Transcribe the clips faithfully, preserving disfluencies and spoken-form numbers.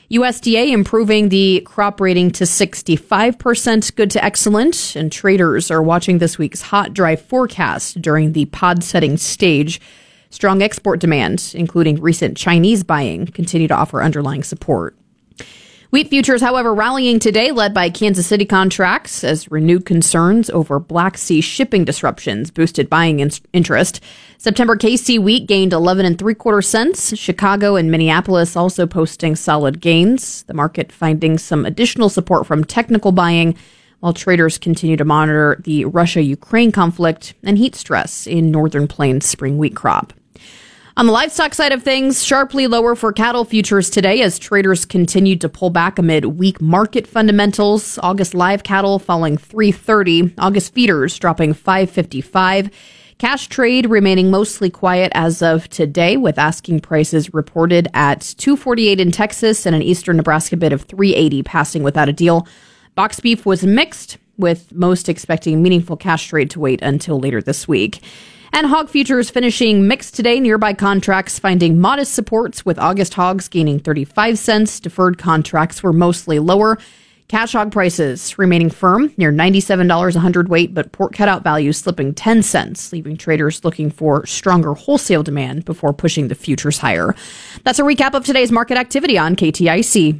U S D A improving the crop rating to sixty-five percent good to excellent, and traders are watching this week's hot, dry forecast during the pod setting stage. Strong export demand, including recent Chinese buying, continue to offer underlying support. Wheat futures, however, rallying today, led by Kansas City contracts as renewed concerns over Black Sea shipping disruptions boosted buying in- interest. September K C wheat gained eleven and three quarter cents. Chicago and Minneapolis also posting solid gains. The market finding some additional support from technical buying, while traders continue to monitor the Russia-Ukraine conflict and heat stress in Northern Plains spring wheat crop. On the livestock side of things, sharply lower for cattle futures today as traders continued to pull back amid weak market fundamentals. August live cattle falling three thirty, August feeders dropping five fifty-five. Cash trade remaining mostly quiet as of today, with asking prices reported at two forty-eight in Texas and an eastern Nebraska bid of three eighty passing without a deal. Box beef was mixed, with most expecting meaningful cash trade to wait until later this week. And hog futures finishing mixed today. Nearby contracts finding modest supports, with August hogs gaining thirty-five cents. Deferred contracts were mostly lower. Cash hog prices remaining firm near ninety-seven dollars a hundredweight, but pork cutout values slipping ten cents, leaving traders looking for stronger wholesale demand before pushing the futures higher. That's a recap of today's market activity on K T I C.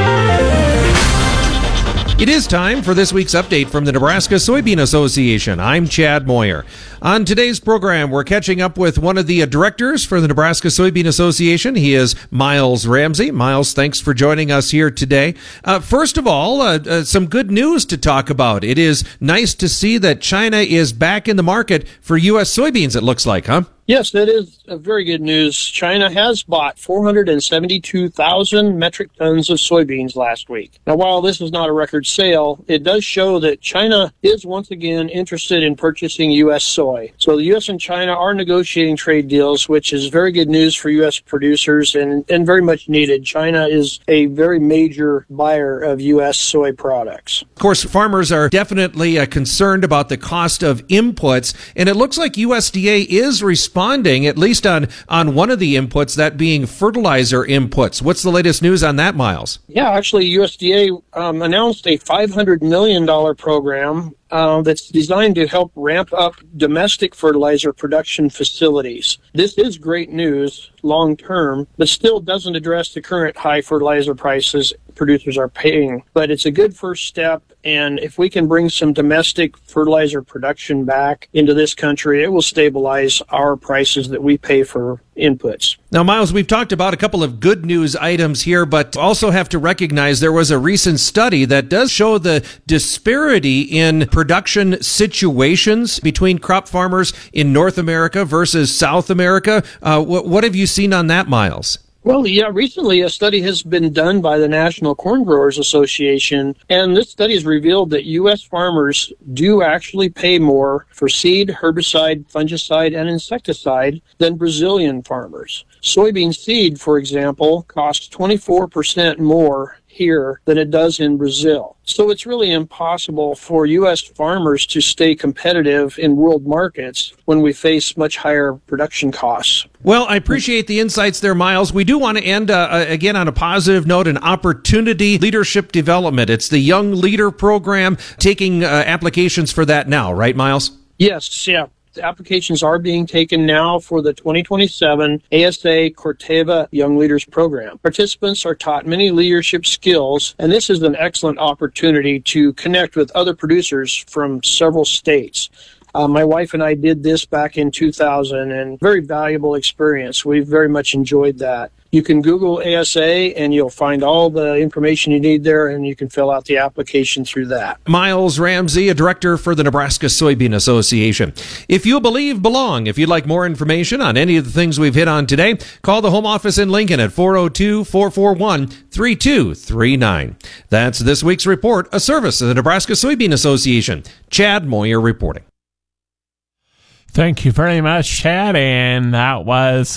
It is time for this week's update from the Nebraska Soybean Association. I'm Chad Moyer. On today's program, we're catching up with one of the directors for the Nebraska Soybean Association. He is Miles Ramsey. Miles, thanks for joining us here today. Uh, first of all, uh, uh, some good news to talk about. It is nice to see that China is back in the market for U S soybeans, it looks like, huh? Yes, that is a very good news. China has bought four hundred seventy-two thousand metric tons of soybeans last week. Now, while this is not a record sale, it does show that China is once again interested in purchasing U S soy. So the U S and China are negotiating trade deals, which is very good news for U S producers and, and very much needed. China is a very major buyer of U S soy products. Of course, farmers are definitely uh, concerned about the cost of inputs, and it looks like U S D A is responding Responding, at least on, on one of the inputs, that being fertilizer inputs. What's the latest news on that, Miles? Yeah, actually, U S D A um, announced a five hundred million dollars program Uh, that's designed to help ramp up domestic fertilizer production facilities. This is great news long term, but still doesn't address the current high fertilizer prices producers are paying. But it's a good first step, and if we can bring some domestic fertilizer production back into this country, it will stabilize our prices that we pay for inputs. Now, Miles, we've talked about a couple of good news items here, but also have to recognize there was a recent study that does show the disparity in production situations between crop farmers in North America versus South America. Uh, what, what have you seen on that, Miles? Well, yeah, recently a study has been done by the National Corn Growers Association, and this study has revealed that U S farmers do actually pay more for seed, herbicide, fungicide, and insecticide than Brazilian farmers. Soybean seed, for example, costs twenty-four percent more here than it does in Brazil. So it's really impossible for U S farmers to stay competitive in world markets when we face much higher production costs. Well, I appreciate the insights there, Miles. We do want to end, uh, again, on a positive note, an opportunity leadership development. It's the Young Leader Program, taking uh, applications for that now, right, Miles? Yes, yeah. The applications are being taken now for the twenty twenty-seven A S A Corteva Young Leaders Program. Participants are taught many leadership skills, and this is an excellent opportunity to connect with other producers from several states. Uh, my wife and I did this back in two thousand, and very valuable experience. We've very much enjoyed that. You can Google A S A, and you'll find all the information you need there, and you can fill out the application through that. Miles Ramsey, a director for the Nebraska Soybean Association. If you believe, belong. If you'd like more information on any of the things we've hit on today, call the home office in Lincoln at four oh two, four four one, three two three nine. That's this week's report, a service of the Nebraska Soybean Association. Chad Moyer reporting. Thank you very much, Chad. And that was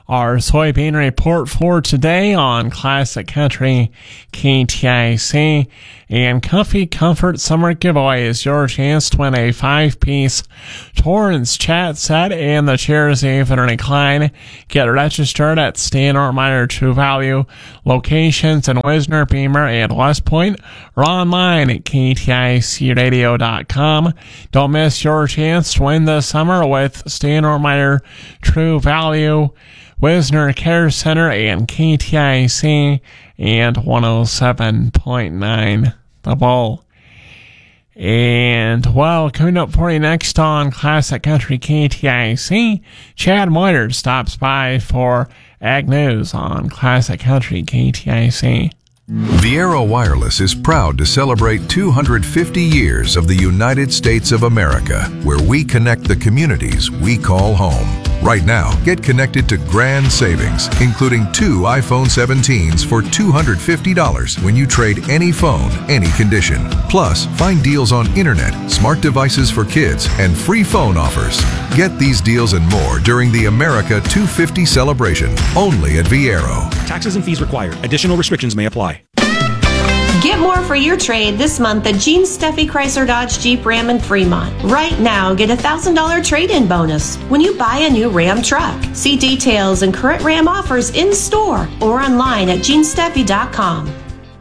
our soybean report for today on Classic Country K T I C. And Comfy Comfort Summer Giveaway is your chance to win a five-piece Torrance chat set and the chairs even recline. Get registered at Stan Ortmeyer True Value locations in Wisner, Beamer, and West Point, or online at K T I C radio dot com. Don't miss your chance to win this summer with Stan Ortmeyer True Value, Wisner Care Center, and K T I C and one oh seven point nine The Bull. And, well, coming up for you next on Classic Country K T I C, Chad Moyer stops by for Ag News on Classic Country K T I C. Viera Wireless is proud to celebrate two hundred fifty years of the United States of America, where we connect the communities we call home. Right now, get connected to grand savings, including two iPhone seventeens for two hundred fifty dollars when you trade any phone, any condition. Plus, find deals on internet, smart devices for kids, and free phone offers. Get these deals and more during the America two fifty celebration, only at Viero. Taxes and fees required. Additional restrictions may apply. Get more for your trade this month at Gene Steffi Chrysler Dodge Jeep Ram in Fremont. Right now, get a one thousand dollars trade-in bonus when you buy a new Ram truck. See details and current Ram offers in store or online at gene steffi dot com.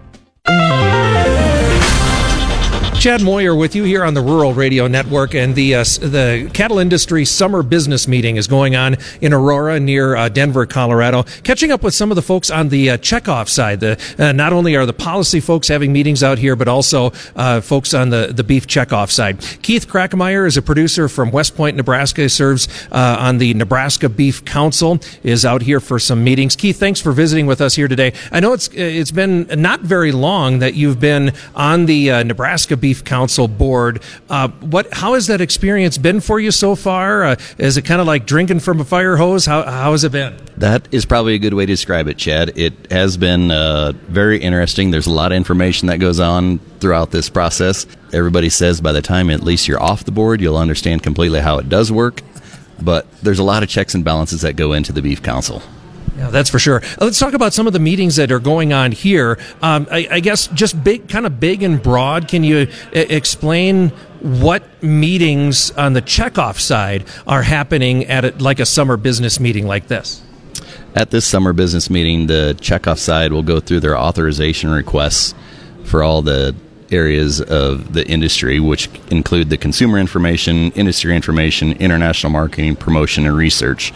Chad Moyer with you here on the Rural Radio Network, and the uh, the cattle industry summer business meeting is going on in Aurora near uh, Denver, Colorado. Catching up with some of the folks on the uh, checkoff side. The uh, not only are the policy folks having meetings out here, but also uh, folks on the, the beef checkoff side. Keith Krakemeyer is a producer from West Point, Nebraska. He serves uh, on the Nebraska Beef Council. Is out here for some meetings. Keith, thanks for visiting with us here today. I know it's it's been not very long that you've been on the uh, Nebraska Beef Council board. Uh, what? How has that experience been for you so far? Uh, is it kind of like drinking from a fire hose? How, how has it been? That is probably a good way to describe it, Chad. It has been uh, very interesting. There's a lot of information that goes on throughout this process. Everybody says by the time at least you're off the board, you'll understand completely how it does work. But there's a lot of checks and balances that go into the Beef Council. Yeah, that's for sure. Let's talk about some of the meetings that are going on here. Um, I, I guess just big, kind of big and broad. Can you I- explain what meetings on the checkoff side are happening at a, like a summer business meeting like this? At this summer business meeting, the checkoff side will go through their authorization requests for all the areas of the industry, which include the consumer information, industry information, international marketing, promotion, and research.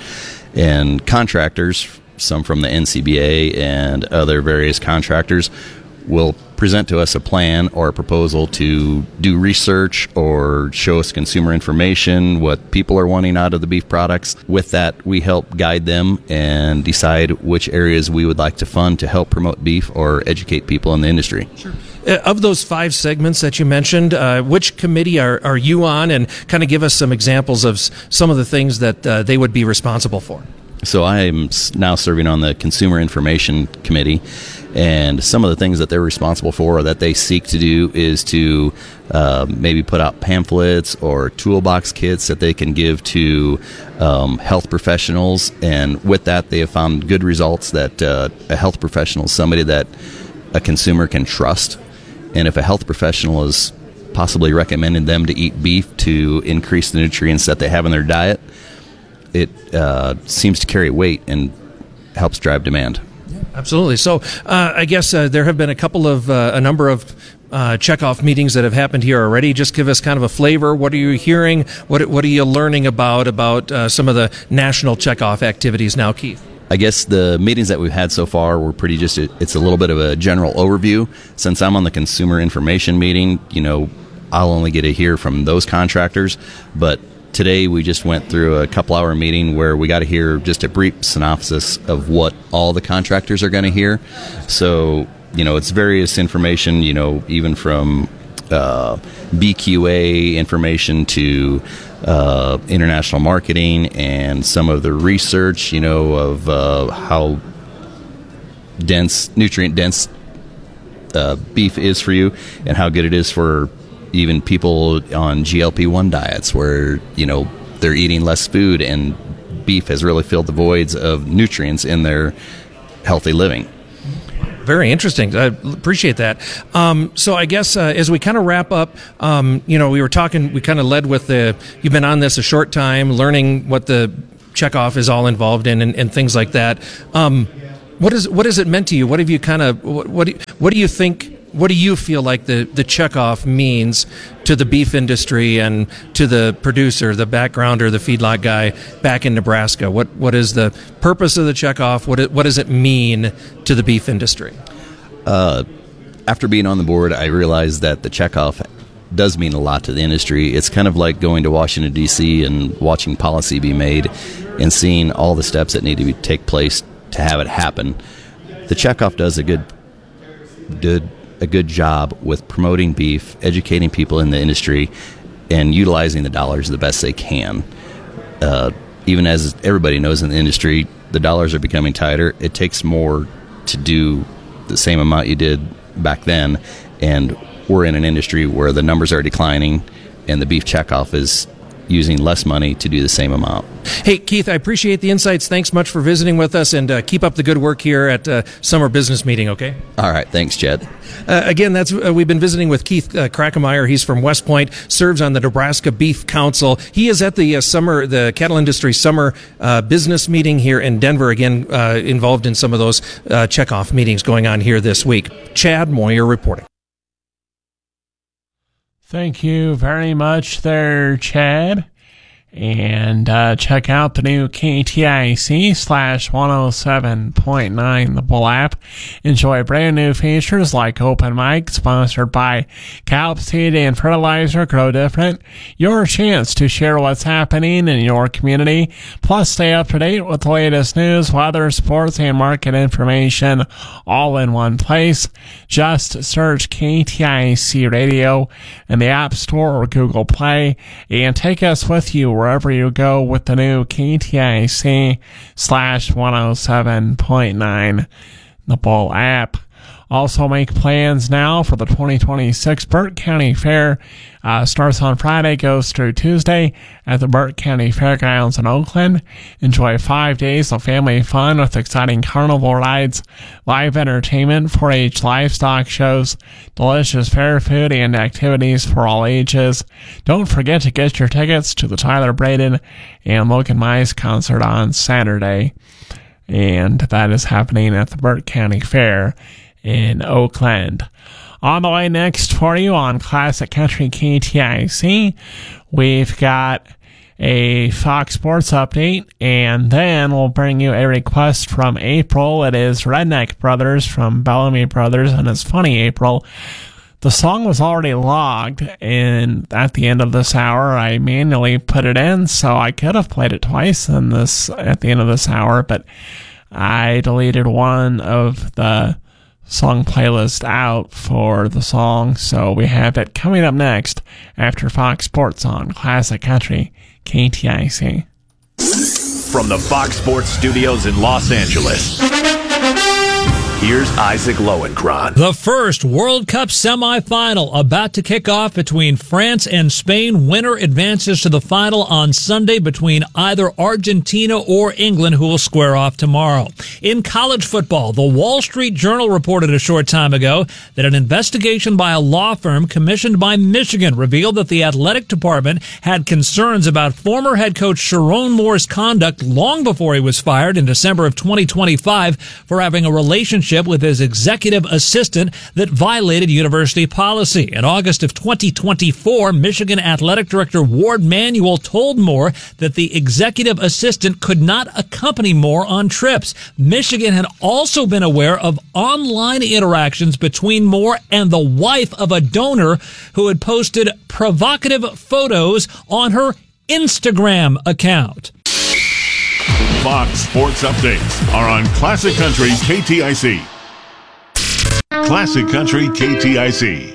And contractors, some from the N C B A and other various contractors, will present to us a plan or a proposal to do research or show us consumer information, what people are wanting out of the beef products. With that, we help guide them and decide which areas we would like to fund to help promote beef or educate people in the industry. Sure. Uh, of those five segments that you mentioned, uh, which committee are, are you on? And kind of give us some examples of s- some of the things that uh, they would be responsible for. So I am now serving on the Consumer Information Committee, and some of the things that they're responsible for or that they seek to do is to uh, maybe put out pamphlets or toolbox kits that they can give to um, health professionals. And with that, they have found good results that uh, a health professional is somebody that a consumer can trust. And if a health professional is possibly recommending them to eat beef to increase the nutrients that they have in their diet, it uh, seems to carry weight and helps drive demand. Absolutely. So uh, I guess uh, there have been a couple of, uh, a number of uh, checkoff meetings that have happened here already. Just give us kind of a flavor. What are you hearing? What What are you learning about, about uh, some of the national checkoff activities now, Keith? I guess the meetings that we've had so far were pretty just, a, it's a little bit of a general overview. Since I'm on the consumer information meeting, you know, I'll only get to hear from those contractors. But today we just went through a couple hour meeting where we got to hear just a brief synopsis of what all the contractors are going to hear. So, you know, it's various information, you know, even from uh, B Q A information to uh, international marketing and some of the research, you know, of uh, how dense, nutrient dense uh, beef is for you and how good it is for even people on G L P one diets where, you know, they're eating less food and beef has really filled the voids of nutrients in their healthy living. Very interesting. I appreciate that. Um, so I guess uh, as we kind of wrap up, um, you know, we were talking, we kind of led with the, you've been on this a short time, learning what the checkoff is all involved in and, and things like that. Um, what is what has it meant to you? What have you kind of, what, what, do, what do you think, what do you feel like the, the checkoff means to the beef industry and to the producer, the backgrounder, the feedlot guy back in Nebraska? What What is the purpose of the checkoff? What, what does it mean to the beef industry? Uh, after being on the board, I realized that the checkoff does mean a lot to the industry. It's kind of like going to Washington, D C and watching policy be made and seeing all the steps that need to be, take place to have it happen. The checkoff does a good, good a good job with promoting beef, educating people in the industry, and utilizing the dollars the best they can. Uh, even as everybody knows in the industry, the dollars are becoming tighter. It takes more to do the same amount you did back then, and we're in an industry where the numbers are declining, and the beef checkoff is using less money to do the same amount. Hey, Keith, I appreciate the insights. Thanks much for visiting with us, and uh, keep up the good work here at uh, Summer Business Meeting, okay? All right. Thanks, Chad. Uh, again, that's uh, we've been visiting with Keith uh, Krakemeyer. He's from West Point, serves on the Nebraska Beef Council. He is at the uh, summer, the cattle industry summer uh, business meeting here in Denver, again, uh, involved in some of those uh, checkoff meetings going on here this week. Chad Moyer reporting. Thank you very much there, Chad. And uh, check out the new K T I C slash one oh seven point nine, the Bull app. Enjoy brand new features like Open Mic, sponsored by Calp Seed and Fertilizer, Grow Different. Your chance to share what's happening in your community. Plus, stay up to date with the latest news, weather, sports, and market information all in one place. Just search K T I C Radio in the App Store or Google Play and take us with you wherever you go with the new K T I C slash one oh seven point nine, the Bull app. Also make plans now for the twenty twenty-six Burt County Fair. Uh, starts on Friday, goes through Tuesday at the Burt County Fairgrounds in Oakland. Enjoy five days of family fun with exciting carnival rides, live entertainment, four H livestock shows, delicious fair food, and activities for all ages. Don't forget to get your tickets to the Tyler Braden and Logan Mize concert on Saturday. And that is happening at the Burt County Fair in Oakland. On the way next for you on Classic Country K T I C, we've got a Fox Sports update, and then we'll bring you a request from April. It is Redneck Brothers from Bellamy Brothers, and it's funny, April. The song was already logged, and at the end of this hour, I manually put it in, so I could have played it twice in this at the end of this hour, but I deleted one of the song playlist out for the song, so we have it coming up next after Fox Sports on Classic Country K T I C. From the Fox Sports Studios in Los Angeles, here's Isaac Lowenkron. The first World Cup semifinal about to kick off between France and Spain. Winner advances to the final on Sunday between either Argentina or England, who will square off tomorrow. In college football, the Wall Street Journal reported a short time ago that an investigation by a law firm commissioned by Michigan revealed that the athletic department had concerns about former head coach Sharon Moore's conduct long before he was fired in December of twenty twenty-five for having a relationship with his executive assistant that violated university policy. In August of twenty twenty-four, Michigan Athletic Director Ward Manuel told Moore that the executive assistant could not accompany Moore on trips. Michigan had also been aware of online interactions between Moore and the wife of a donor who had posted provocative photos on her Instagram account. Fox Sports Updates are on Classic Country K T I C. Classic Country K T I C.